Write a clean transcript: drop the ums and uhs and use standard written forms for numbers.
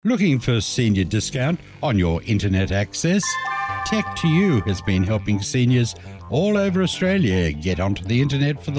Looking for senior discount on your internet access? Tech2U has been helping seniors all over Australia get onto the internet for the